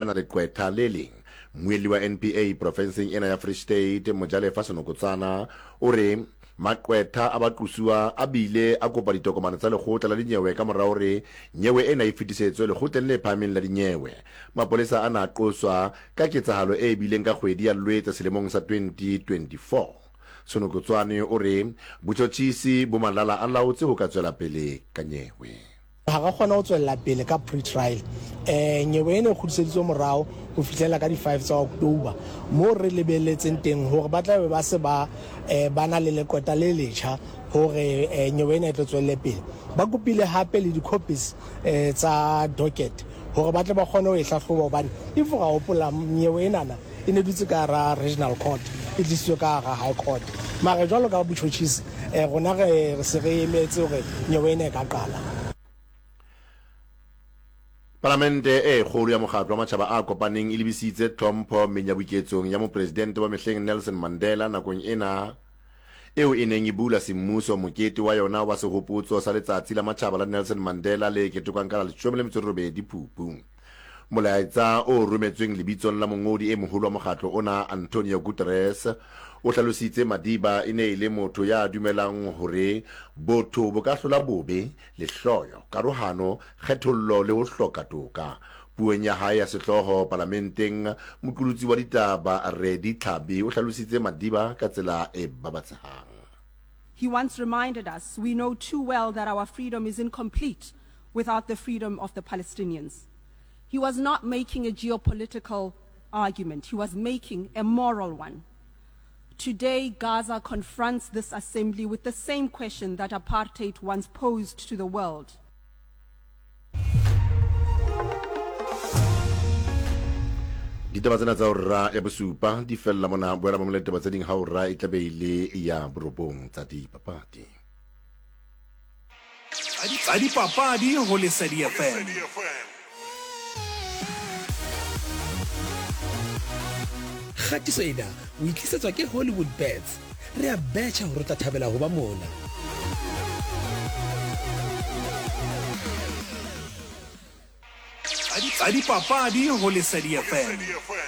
na le qwetha le leng. Mmuelli wa NPA provinceng ena ya Free State Mojalefa Sonokotsana o re maqwetha a baqusua a bile a kopa ditokomane tsa lekgotla la dinyewe ka morao re nyewe ena e fetisetswe lekgotleng le phahameng la dinyewe. Mapolesa ana a qoswa ka ketsahalo e bileng ka kgwedi ya Lwetse selemong sa 2024. Sonokotsane o re botjhotjhisi bo malala a laotse ho ka tswela pele ka nyewe. Ha ga kgona ho tswella pele ka pre-trial nyewe ene khudiseditswe morao ho fihlela ka di 5 tsa October mo re lebelletseng teng hore ba tla be ba se ba na le lekota le letjha hore nyewe ene e tlo tswelle pele. Ba kopile hape le di-copies tsa docket hore ba tle ba kgone ho e hlahloba hobane if ga hopola nyewe enana e ne dutse ka ra regional court e tlisitswe ka ra high court mara jwalo ka botjhotjhisi rona re se re emetse hore nyewe ene e ka qala. Parlamente e kgolo ya mokgatlo wa matjhaba a kopaneng e lebisitse tlhompho menyaboiketsong ya mopresidente wa mehleng Nelson Mandela nakong ena eo e neng e bula semmuso mokete wa yona wa sehopotso sa letsatsi la matjhaba la Nelson Mandela le ketekang ka la 18 Phupu. Molaetsa o rometsweng lebitsong la mongodi e moholo wa mokgatlo ona Antonio Guterres o hlalositse Madiba e ne e le motho ya dumelang hore botho bo ka hlola bobe le hloyo karohano kgethollo le ho hloka toka. Puong ya hae ya sehloho parlamenteng moqolotsi wa ditaba Redi Tlhabi o hlalositse Madiba ka tsela e babatsehang. He once reminded us, we know too well that our freedom is incomplete without the freedom of the Palestinians. He was not making a geopolitical argument, he was making a moral one. Today, Gaza confronts this assembly with the same question that apartheid once posed to the world. Ditaba tsena tsa hora ya bosupa di fella mona boela mo le ditaba tse ding ha hora e tla be ile ya borobong tsa dipapadi. Tsa dipapadi ho Lesedi FM. Khatiso ena o itlisetswa ke Hollywood Bets. Re a betcha hore tla thabela ho ba mona. Tsa dipapadi ho Lesedi FM.